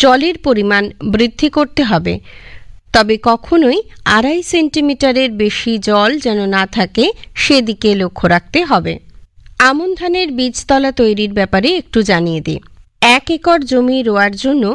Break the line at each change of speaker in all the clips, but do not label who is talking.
জলের পরিমাণ বৃদ্ধি করতে হবে, তবে কখনোই 2.5 সেন্টিমিটারের বেশি জল যেন না থাকে সেদিকে লক্ষ্য রাখতে হবে। আমন ধানের বীজতলা তৈরির ব্যাপারে একটু জানিয়ে দিই। 1 একর জমি রোয়ার জন্য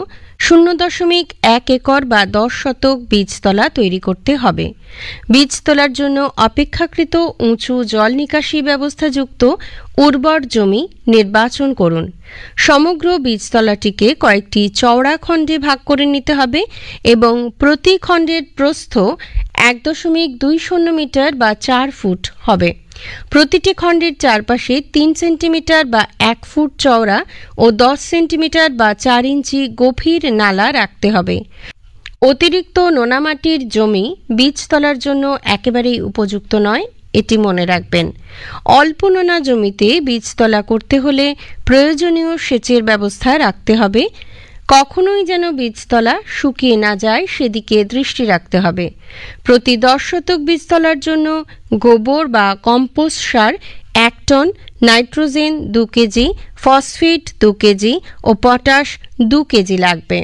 0.1 একর বা 10 শতক বীজতলা তৈরি করতে হবে। বীজতলার জন্য অপেক্ষাকৃত উঁচু জল নিকাশি ব্যবস্থাযুক্ত উর্বর জমি নির্বাচন করুন। সমগ্র বীজতলাটিকে কয়েকটি চওড়া খণ্ডে ভাগ করে নিতে হবে এবং প্রতি খণ্ডের প্রস্থ 1.20 মিটার বা 4 ফুট হবে। প্রতিটি খণ্ডের চারপাশে 3 সেন্টিমিটার বা 1 ফুট চওড়া ও 10 সেন্টিমিটার বা 4 ইঞ্চি গভীর নালা রাখতে হবে। অতিরিক্ত নোনামাটির জমি বীজতলার জন্য একেবারেই উপযুক্ত নয়, এটি মনে রাখবেন। অল্প নোনা জমিতে বীজতলা করতে হলে প্রয়োজনীয় সেচের ব্যবস্থা রাখতে হবে। কখনোই যেন বীজতলা শুকিয়ে না যায় সেদিকে দৃষ্টি রাখতে হবে। প্রতি 10 শতক বীজতলার জন্য গোবর বা কম্পোস্ট সার 1 ton, nitrogen 2 KG, phosphate 2 KG ও পটাশ 2 কেজি লাগবে।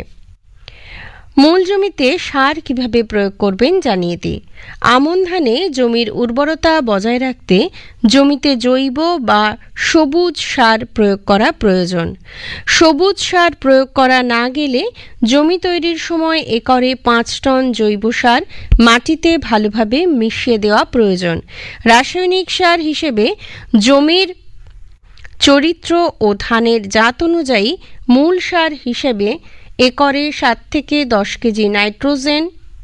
মূল জমিতে সার কিভাবে প্রয়োগ করবেন জানিয়ে দিই। আমন ধানে জমির উর্বরতা বজায় রাখতে জমিতে জৈব বা সবুজ সার প্রয়োগ করা প্রয়োজন। সবুজ সার প্রয়োগ করা না গেলে জমি তৈরির সময় একরে 5 টন জৈব সার মাটিতে ভালোভাবে মিশিয়ে দেওয়া প্রয়োজন। রাসায়নিক সার হিসেবে জমির চরিত্র ও ধানের জাত অনুযায়ী মূল সার হিসেবে একরে 7 থেকে 10 কেজি নাইট্রোজেন,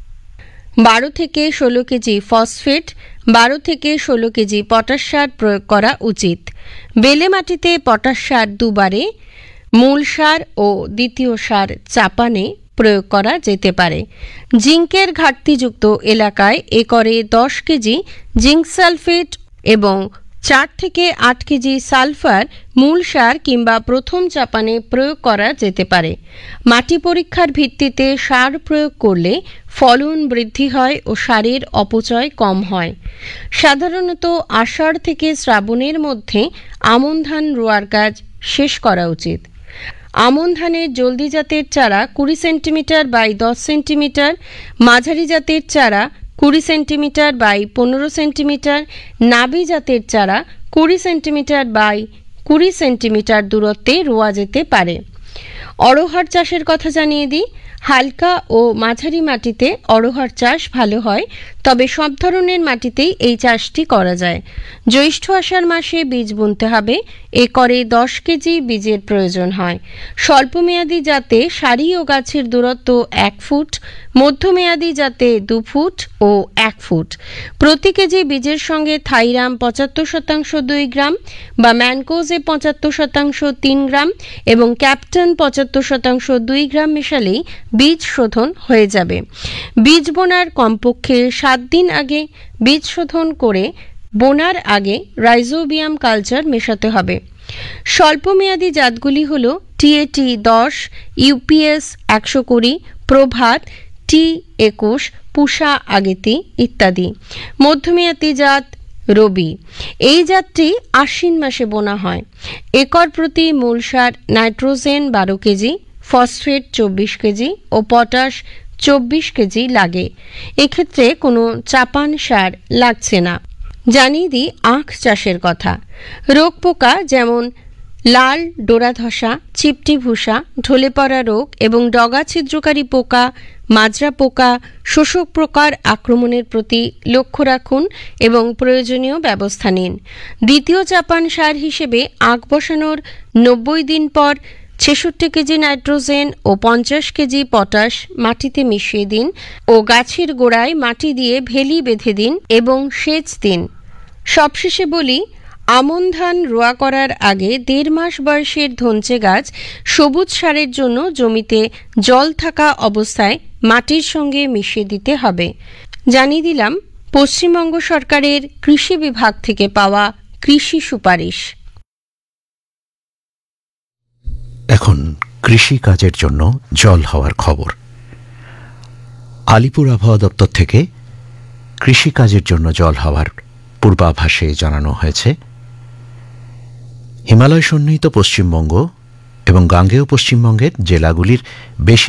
12 থেকে 16 কেজি ফসফেট, 12 থেকে 16 কেজি পটাশ সার প্রয়োগ করা উচিত। বেলে মাটিতে পটাশ সার 2 বারে, মূল সার ও দ্বিতীয় সার চাপানে প্রয়োগ করা যেতে পারে। জিঙ্কের ঘাটতিযুক্ত এলাকায় একরে 10 কেজি জিঙ্ক সালফেট এবং 4 থেকে 8 কেজি সালফার মূল সার কিংবা প্রথম চাপানে প্রয়োগ করা যেতে পারে। মাটি পরীক্ষার ভিত্তিতে সার প্রয়োগ করলে ফলন বৃদ্ধি হয় ও সারের অপচয় কম হয়। সাধারণত আষাঢ় থেকে শ্রাবণের মধ্যে আমন ধান রোয়ার কাজ শেষ করা উচিত। আমন ধানের জলদি জাতের চারা 20 সেন্টিমিটার বাই 10 সেন্টিমিটার, মাঝারি জাতের চারা 20 সেন্টিমিটার বাই 15 সেন্টিমিটার, নাবি জাতের চারা 20 সেন্টিমিটার বাই 20 সেন্টিমিটার দূরত্বে রোয়া যেতে পারে। অড়হর চাষের কথা জানিয়ে দিই। হালকা ও মাঝারি মাটিতে অড়হর চাষ ভালো হয়, তবে সব ধরনের মাটিতেই এই চাষটি করা যায়। জ্যৈষ্ঠ আষাঢ় মাসে বীজ বুনতে হবে। একরে 10 কেজি বীজের প্রয়োজন হয়। স্বল্পমেয়াদী জাতে সারি ও গাছের দূরত্ব 1 ফুট, মধ্যমেয়াদী জাতে 2 ফুট ও 1 ফুট। প্রতি কেজি বীজের সঙ্গে থাইরাম 75% 2 গ্রাম বা ম্যানকোজে 75% 3 গ্রাম এবং ক্যাপ্টেন 75% 2 গ্রাম মেশালেই বীজ শোধন হয়ে যাবে। বীজ বোনার কমপক্ষে 7 দিন আগে বীজ শোধন করে বোনার আগে রাইজোবিয়াম কালচার মেশাতে হবে। স্বল্পমেয়াদী জাতগুলি হল টিএটি 10, ইউপিএস 120, প্রভাত, টি21, পুষা আগেতি ইত্যাদি। মধ্যমেয়াদী জাত রবি। এই জাতটি আশ্বিন মাসে বোনা হয়। একর প্রতি মূল সার নাইট্রোজেন 12 কেজি, ফসফেট 24 কেজি ও পটাশ 24 কেজি লাগে। এক্ষেত্রে কোনো চাপান সার লাগছে না। জানিয়ে দিই আখ চাষের কথা। রোগ পোকা যেমন লাল ডোরা ধসা, চিপটি ভুসা, ঢলে পড়া রোগ এবং ডগা ছিদ্রকারী পোকা, মাজরা পোকা, শোষক পোকার আক্রমণের প্রতি লক্ষ্য রাখুন এবং প্রয়োজনীয় ব্যবস্থা নিন। দ্বিতীয় চাপান সার হিসেবে আখ বসানোর 90 দিন পর 66 কেজি নাইট্রোজেন ও 50 কেজি পটাশ মাটিতে মিশিয়ে দিন ও গাছের গোড়ায় মাটি দিয়ে ভেলি বেঁধে দিন এবং সেচ দিন। সবশেষে বলি, আমন ধান রোয়া করার আগে 1.5 মাস বয়সের ধনচে গাছ সবুজ সারের জন্য জমিতে জল থাকা অবস্থায় মাটির সঙ্গে মিশিয়ে দিতে হবে। জানিয়ে দিলাম পশ্চিমবঙ্গ সরকারের কৃষি বিভাগ থেকে পাওয়া কৃষি সুপারিশ।
এখন কৃষি কাজের জন্য জল হওয়ার খবর। আলিপুর আবহাওয়া দপ্তর থেকে কৃষি কাজের জন্য জল হওয়ার পূর্বাভাসে জানানো হয়েছে, হিমালয় সন্নিহিত পশ্চিমবঙ্গ এবং গাঙ্গেয় পশ্চিমবঙ্গের জেলাগুলির বেশি